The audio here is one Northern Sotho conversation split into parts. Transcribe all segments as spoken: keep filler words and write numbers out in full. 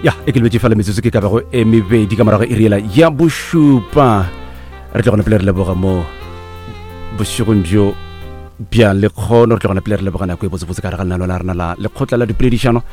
ya e ke lebetse fela metsotso ke ka bago e mebedi ka morago e riela ya bošupa re tle gona pele re leboga mo bošegong bjo bja lekgono re tle gona pele re leboga nako e botsebotse ka re ga lenano la rena la lekgotla la dipoledišano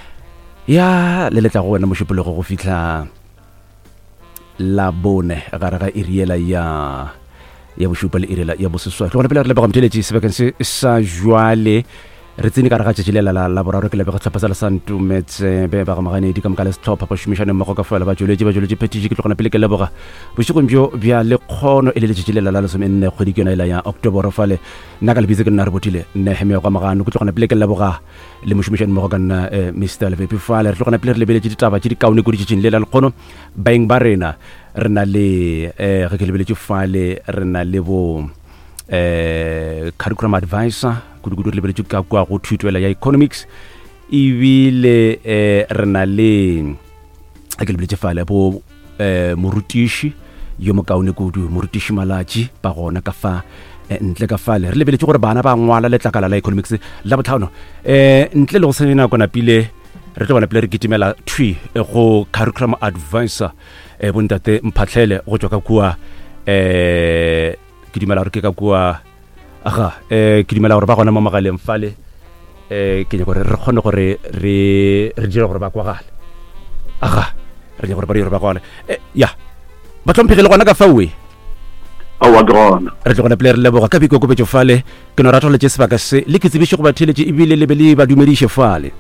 ya le letla go wena mošupolego go fitlha la bone gare ga e riela ya ya bošupa le irela ya boseswa tle gona pele re leboga motheletši sebekeng se sa jwale re tsene ka re ga tšetšelela la la boraro ke lebega tlhapa sa le santumetse be ba ga maganedi ka moka le setlhopha pa šomišane mmogo ka fela ba joletse ba joletse phetiši ke tlogona pele ke leboga bošegong bjo bja lekgono e le le tšetšelela la lesome nne kgwedi ke yona e la ya octoboro fale nna ka lebitse ke nna re botile nne hemeo ka magano ke tlogona pele ke leboga le mošomišane mmogo ka nna mr levepi fale re tlogona pele re lebeletse ditaba tše di kaone ko ditšetšeng le la lekgono baeng ba rena re na le ge ke lebeletse fale re na le bo eh curriculum advisor kudu le lebeletse ka kwa go thutwela ya economics ebile eh re na le a ke lebeletse fale bo eh morutiši yo mokaone kudu morutiši malatši ba gona ka fa ntle ka fale re lebeletse gore bana ba ngwala letlakala la economics la botlhano eh ntle le go sena kona pile re tlo bona pele re kitimela twi go curriculum advisor e bontate mphatlhele go tswa ka kwa eh ke dimela gore ke ka kwa aga eh ke dimela gore ba gona mo magaleng fale eh ke nya gore re kgone gore re re dire gore ba kwa gale aga re nya gore ba dire ba kwale eh ya ba tlhompegile gona ka fawe awa gona re tlogona pele re leboga ka biko kopetso fale ke no ratho le tse sebaka se le ke tsebishe go ba theletše ebile le be le ba dumediše fale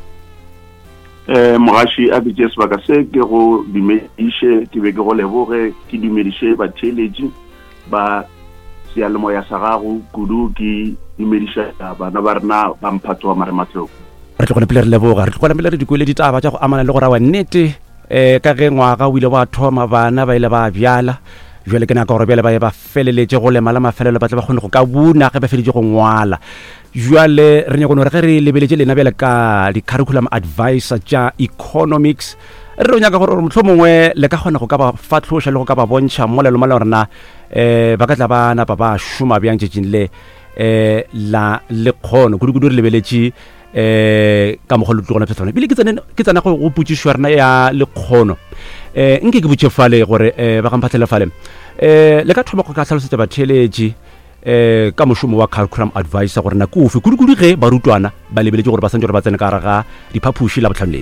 eh mogaši a bitse sebaka se ke go dumediše ke be ke go leboge ke dumediše ba theletše ba sealemoya sa gago kudu ke dumediša bana ba rena ba mphatso wa marematlou re tlogone pele re leboga re tlogone pele re dikwele ditaba tša go amana le go rawa nnete um ka ge ngwaga o ile ba thoma bana ba ile ba bjala jwale ke naka gore bjale ba ye ba feleletse go lema la mafelelo ba tle ba kgone go ka buna ge ba feditše go ngwala jwale re nyakone gore ge re lebeletse lena bjale ka di-curriculum advisor tša economics re re nyaka gore motlho mongwe le ka kgona go ka ba fatlhoša le go ka ba bontšha molelo mala gorena um ba ka tla ba napa ba šoma bjang tšetšeng le um la lekgono kudu-kudu re lebeletše um ka mogolo tlogona phetana bile ke tsana go potsišo ya rena ya lekgono um nke ke botše fale gore um ba gamphatlhele fale um le ka thoma go ka tlhalosetša batheletše um ka mošomo wa curriculum advisor gore na ke ofe kudu-kudu ge barutwana ba lebeletše gore ba santse gore ba tsene ka gare ga diphaphuši la botlhano le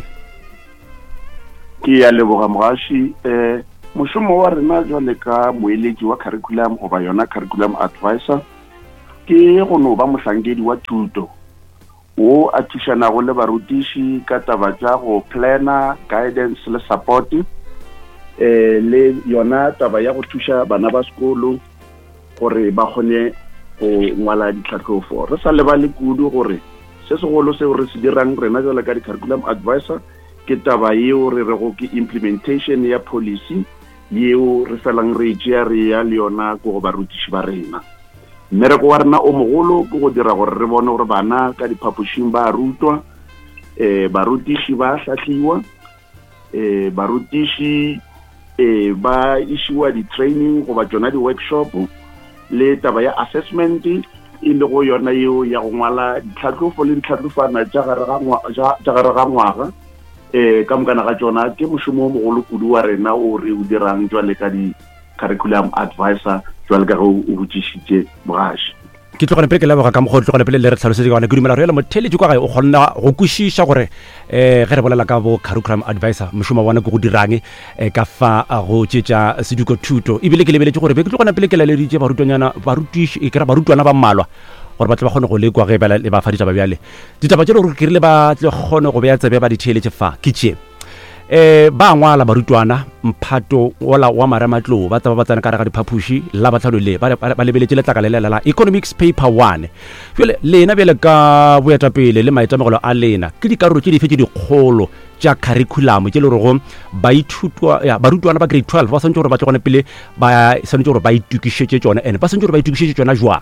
ke ya leboga mogaši um mošomo wa rena jwale ka moeletši wa curriculum goba yona curriculum advisor ke go no ba mohlankedi wa thuto wo a thušanago le barutiši ka taba tša go plana guidance le support um le yona taba ya go thuša bana ba sekolo gore ba kgone go ngwala ditlhatlhofo re sa lebale kudu gore se segolo seo re se dirang rena jwale ka di-curriculum advisor ke taba yeo re rego ke implementation ya policy yeo re felang re tšea re ya le yona ko go barutiši ba rena mmereko wa rena o mogolo ke go dira gore re bone gore bana ka diphaphušing ba rutwa um barutiši ba hlahliwa um barutiši um ba išiwa di-training goba tsona di-workshop le taba ya assessment e le go yona yeo ya go ngwala ditlhatlhofo le ditlhatlhofana tša gare ga ngwaga um ka mokana ga tsona ke mošomo o mogolo kudu wa rena o re o dirang jwale ka di-curriculum advisor jwale ka ge o botšišitše mogaši ke tlogone pele ke leboga ka mokgwa tlogone pele le re tlhalosetse ka gona ke dumela gore yela motheletši kwa gae o kgona go kwešiša gore um ge re bolela ka bo curriculum advisor mošomo wa bona ke go dirang um ka fa go tšetša seduko thuto ebile ke lebeletše gore be ke tlogona pele ke laleditše barutwana barutiši e kera barutwana ba mmalwa gore ba tle ba kgone go lekwa ge le ba fa ditaba bjale ditaba tše le gore ke rile ba tle kgone go beya tsebe ba ditheeletše fa ke tšee um ba ngwala barutwana mphato ola wa marematlou ba taba ba tsena ka re ga diphaphuši la batlhano le ba lebeletše letlakalelela la economics paper one jale lena bjale ka boetapele le maitemogelo a lena ke dikarolo tše dife tše dikgolo tša curriculum tše le gorego barutwana ba grade twelve ba swantse gore ba tle gone pele ba swanetse gore ba itukišetše tsona and ba swantse gore ba itukišetše tsona jwang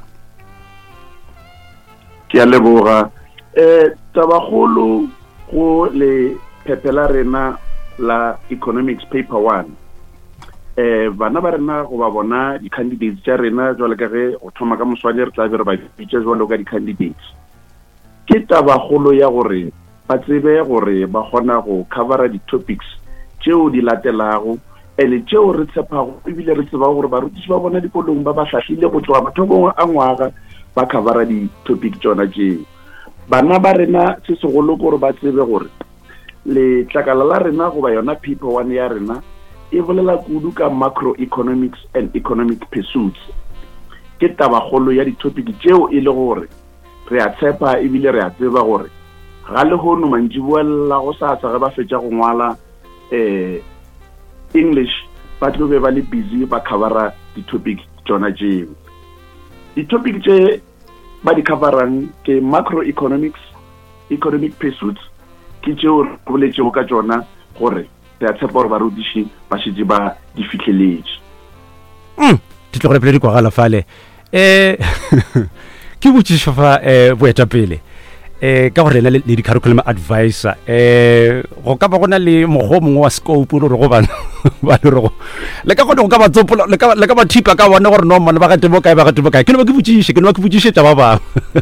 ke a leboga um tabagolo go le phepela rena la economics paper one eh bana ba rena go ba bona di-candidates tša rena jwale ka ge go thoma ka moswane re tla be re ba bitša jwalo ka di-candidates ke tabagolo ya gore ba tsebe gore ba kgona go covera di-topics tšeo di latelago ene tšeo re tshepago ebile re tseba gore barutiši ba bona dikolong ba ba hlahlile go tloga mathokong a ngwaga ba covera di-topic tsona tšeo. Bana ba rena se segolo gore ba tsebe gore letlakala la rena goba yona paper one ya rena e bolela kudu ka macroeconomics and economic pursuits. Ke tabagolo ya di-topic tšeo e le gore re a tshepa ebile re a tseba gore ga le hono mantsibuela go sa sa ge ba fetša go ngwala eh English ba tlo be ba le busy ba covera di-topic tsona tšeo. Di-topic tše ba di coverang ke macroeconomics, economic pursuits, ke tšeo re boletšego ka tsona gore re a tshepa gore barutiši ba šetše ba di fitlheletše. Mm, di tlogore pele di kwagala fale. Eh, ke botšiša fa eh, boetapele. Eh, ka gore le le di-curriculum advisor eh go ka ba gona le mogo mongwe wa scope le go bana ba le go le ka gone go ka ba tsopola le ka le ka ba thipa ka bona gore no mona ba ga temo kae ba ga temo kae ke no ba ke botšiše ke no ba ke botšiše taba ba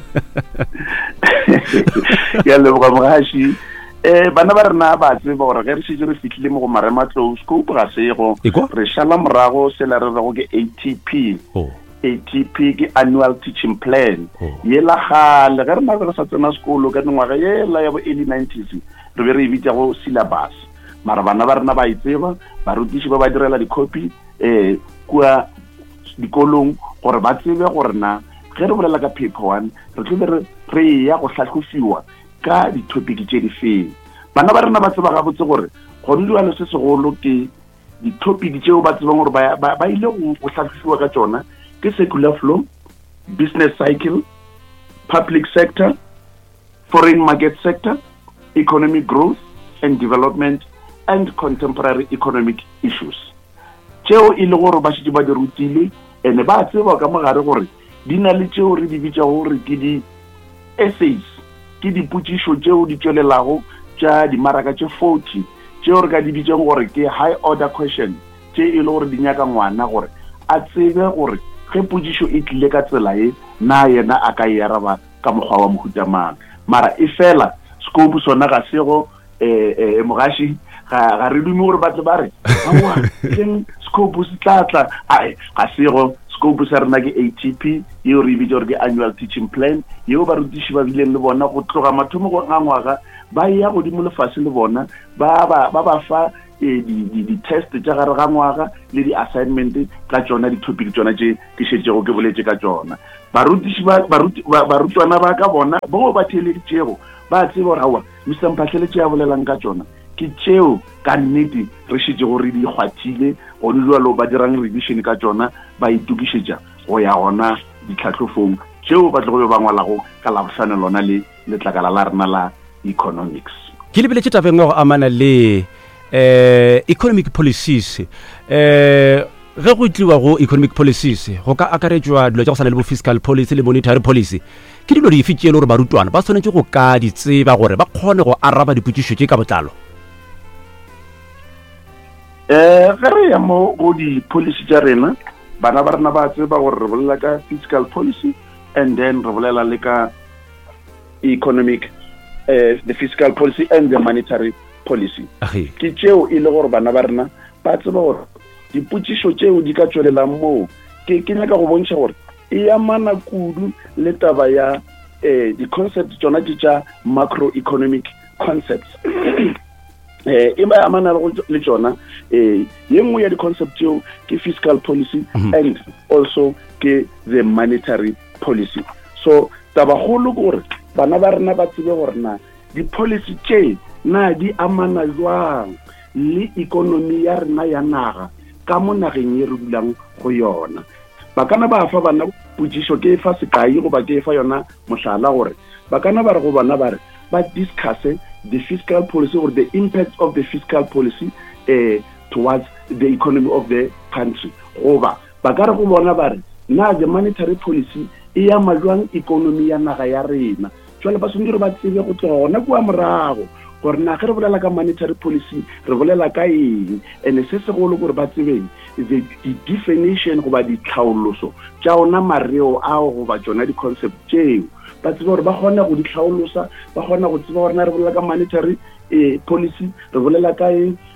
ya le go mogashi eh bana ba rena ba tseba gore ge re se re fitlhile mo go marema tlou scope ga sego re shala morago se la re go ke A T P. Oh. A T P ke annual teaching plan. Oh. Ye la gale ge re na re sa tsena sekolo ka ngwaga ye la ya bo early nineties re be re bitsa go syllabus mara bana ba rena ba itseba barutiši ba ba direla di-copy eh kwa dikolong gore ba tsebe gore na ge re bolela ka paper one re tlo re re ya go hlatlhofiwa ka di-topic tše di feng. Bana ba rena ba tseba ga botse gore go dilo se segolo ke di-topic tšeo ba tsebang gore ba ile go hlatlhofiwa ka tsona ke secular flow, business cycle, public sector, foreign market sector, economic growth and development, and contemporary economic issues. Tšeo e le gore ba šetše ba di rutile ene ba tseba ka mogare gore di na le tšeo re di bitša gore ke di-essays, ke dipotšišo tšeo di tšwelelago tša dimaraka tše forty tšeo re ka di bitšang gore ke high order question tše e le gore di nyaka ngwana gore a tsebe gore ge potšišo e tlile ka tsela e na yena a ka e araba ka mokgwa wa mohutamang mara e fela scope sona ga sego eh mogashi ga re dume gore batho ba re awa eng scope se tlatla ai ga sego scope sa rena ke A T P yeo re bitša gore ke annual teaching plan yeo barutiši ba bileng le bona go tloga mathomo go ngwaga ba ya godimo lefase le bona ba ba ba fa di di di test tša gare ga ngwaga le di assignment ka tsona di topic tsona tše ke šetšego ke boletse ka tsona barutiši ba barutwana ba ka bona bo ba theeleditšego ba tseba gore awa Mister Mphahlele tše a bolelang ka tsona ke tšeo ka nnete re šetšego re di kgwathile go jalo ba dirang revision ka tsona ba itukišetša go ya gona ditlhatlhofong tšeo ba tlo go ba ngwalago ka labosane lona le letlakala la rena la economics. Ke lebeletse tabeng go amana le eh economic policies eh ge go tliwa go economic policies go ka akaretswa dilo tša go sana le bo fiscal policy le monetary policy ke dilo di fitšele gore barutwana ba tshwanetse go ka di tseba gore ba kgone go araba dipotšišo tše ka botlalo. eh ge re ya mo go di-policy tša rena bana ba rena ba tseba gore re bolela ka fiscal policy and then re bolela le ka economic uh, the fiscal policy and the monetary policy ke tšeo e le gore bana ba rena ba tseba gore dipotšišo tšeo di ka tšwelelang moo ke ke nyaka go bontšha gore e amana kudu le taba ya eh di-concept tsona tša macroeconomic concepts eh e ba amana le tsona eh ye nngwe ya di-concept tšeo ke fiscal policy mm-hmm. and also ke the monetary policy. So taba golo gore bana ba rena ba tsebe gore na di-policy tše na di amana jwang le economy ya rena ya naga ka mo nageng ye re dulang go yona. Ba kana ba fa bana potšišo ke fa sekai go ba ke fa yona mohlala gore ba kana ba re go bana ba re ba discuss the fiscal policy or the impact of the fiscal policy eh towards the economy of the country. Goba ba ka re go bona ba re na the monetary policy e ya majwang economy ya naga ya rena. Jwale ba sundire ba tsebe go tloga gona kwa morago gore na ge re bolela ka monetary policy re bolela ka eng ene se segolo gore ba tsebeng the definition goba ditlhaoloso tša ona mareo ao goba tsona di-concept tšeo ba tseba gore ba kgona go ditlhaolosa ba kgona go tseba gore na re bolela ka monetary eh policy re bolela ka eng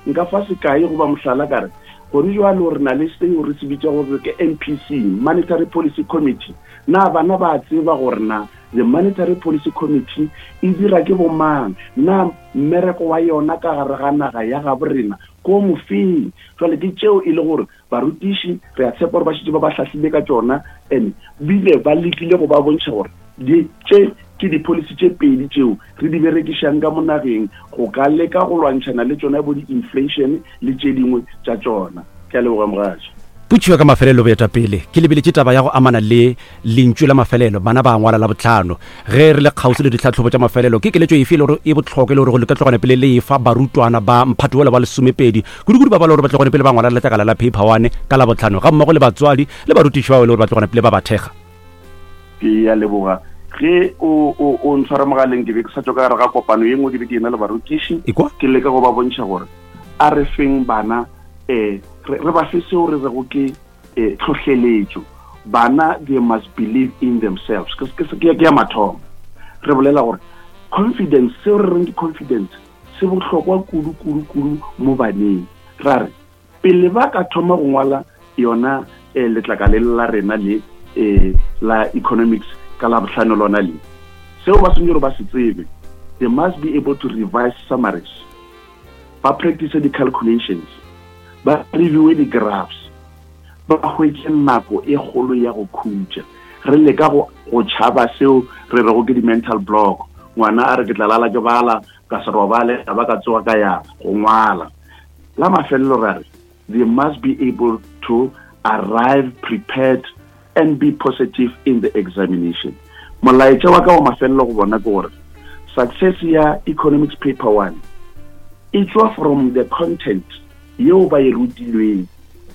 nka fa sekai go ba mohlala kare gore jwale re na le seo re se bitsa gore ke M P C, Monetary Policy Committee. Na bana ba tseba gore na the Monetary Policy Committee e dira ke bo mang, na mmereko wa yona ka gare ga naga ya ga borena ko mofeng. Jwale ke tšeo e le gore barutiši re a tshepa gore ba šitse ba ba hlahlile ka tsona and bile ba lekile go ba bontšha gore di tše ke di-policy tše pedi tšeo re di berekišang ka mo nageng go ka leka go lwantšhana le tsona bo di-inflation le tše dingwe tša tsona. Ke a leboga mogaši. Putshiwa ka mafelelo beta pele ke lebeletse taba ya go amana le lentšu la mafelelo bana ba ngwala la botlhano ge re le kgausi le ditlhatlhobo tša mafelelo ke keletšo efe le gore e botlhokwa le gore go le ka tlogone pele le e fa barutwana ba mphato wela ba lesomepedi kudu-kudu ba ba le gore ba tlogone pele ba ngwala letlakala la paper one ka la botlhano ga mmogo le batswadi le barutiši bao le gore ba tlogone pele ba ba thega. Ke a leboga ge o o o ntshwara mogaleng ke be ke sa tswa ka gare ga kopano ye nngwe ke be ke ena le barutiši ke leka go ba bontšha gore a re feng bana eh re ba se seo re rego ke tlhohleletšo. Bana they must believe in themselves ke ke ya mathomo re bolela gore confidence seo re reng ke confidence se bohlokwa kudu kudu kudu mo baneng. Ra re pele ba ka thoma go ngwala yona letlakale la rena le la economics ka la bohlano lona le seo ba senyoro ba se tsebe, they must be able to revise summaries, ba practice the calculations, ba review the graphs, ba hwetse nako e kgolo ya go khutša. Re leka go go tšhaba seo re re go ke di-mental block. Ngwana a re ke tlalala ke bala ka se robale a ba ka tsoga ka ya go ngwala. La mafelelo ra re they must be able to arrive prepared and be positive in the examination. Molaetša wa ka wa mafelelo go bona ke gore success ya economics paper one e tswa from the content yeo ba e rutilweng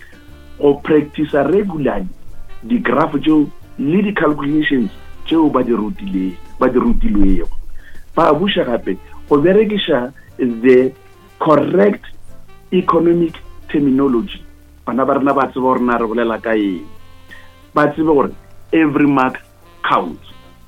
go practice regularly di graph tšeo le di calculations tšeo ba di rutilweng ba di rutilwego ba buša gape go berekiša the correct economic terminology. Bana ba rena ba tseba gore na re bolela ka eng, ba tsebe gore every mark counts.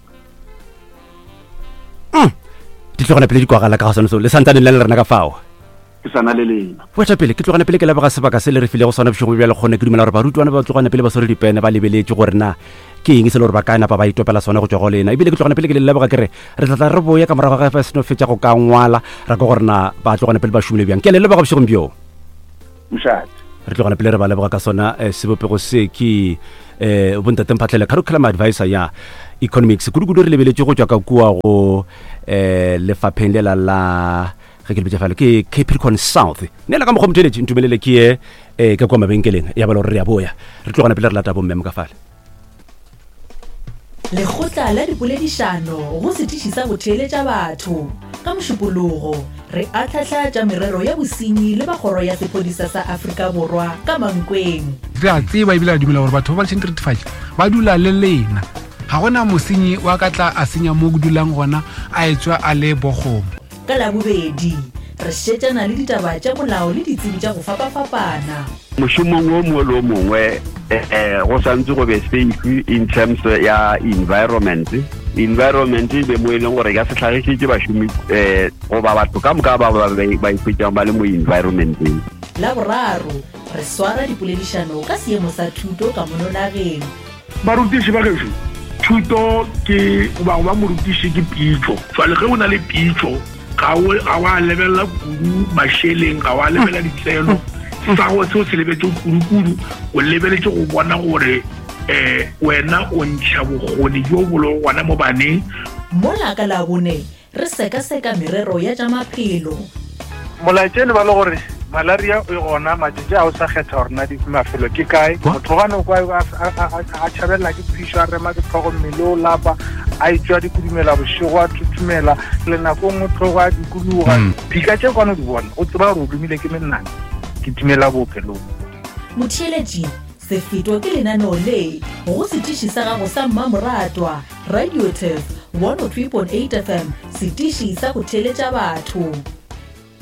Di tlogana pele di kwagala ka go sone le santsane le le rena ka fao ke sana le lena wetša pele ke tlogana pele ke leboga sebaka se le re file go sona bošego bja le kgone ke dumela gore barutwana ba tlogana pele ba swere dipene ba lebeletse gore na ke eng se le gore ba ka napa ba itopela sona go tšwa go lena ebile ke tlogana pele ke le leboga ke re re tlatla re boya ka morago ga fa seno fetša go ka ngwala ra ka gore na ba tlogana pele ba šomile bjang ke a le leboga bošegong bjo mšate re tlogana pele re ba leboga ka sona sebopego se ke eh bontate Mphatlele curriculum advisor ya economics kudu-kudu re lebeletse go tšwa ka kua go eh lefapheng le la la ge ke le betšafale ke Capricorn South ne la ka mokgwa motheletše ntumelele ke ye eh ka kwa mabenkeleng ya ba le gore re ya boya re tlogana pele re lata bomme mo ka fale. Lekgotla la dipoledišano go setiši sa go theeletša batho ka mošupologo re atlhahlatša merero ya bosenyi le bakgoro ya sepodisa sa Afrika Borwa ka Mankweng. Re a tseba ebile a dumela gore batho ba ba sentritify ba dula le lena ga gona mosenyi wa ka tla a senya mo go dulang gona a etswa a le bogomo. Ka labobedi re šetšana le ditaba tša molao le ditsebi tša go fapafapana. Mošomong o mongwe le o mongwe go santse go be safe in terms ya environment. Environment e be mo e leng gore ka se tlhagišitše bašomi goba batho ka moka ba ba ikhwetšang ba le mo environmenteng. La boraro re swara dipoledišano ka seemo sa thuto ka mononageng. Barutiši ba gešo thuto ke ba ba morutiši ke pitšo jwale ge o na le pitšo ga wa lebelela kudu mašeleng ga wa lebelela ditlelo sa go se o se lebetse kudu-kudu o lebeletse go bona gore eh wena o ntšha bokgoni jo bolo gona mo baneng. Mola ka labone re seka-seka merero ya tša maphelo. Molaetšene ba le gore malaria e gona matšatši a o sa kgetha gore na di mafelo ke kae motho gane o kwa a tšhabelela ke phišo a rema ditlhogo mmele o lapa a etswa dikudumela bošego a thuthumela le nako nngwe tlhogo a dikuluga phika tše kwane di bona o tseba gore o dumile ke mennane ke timela bookelong. Motheeletši se fetwa ke lenaneo le go setiši sa gago sa mmamoratwa Radio Turf one oh three point eight F M setiši sa go theeletša batho.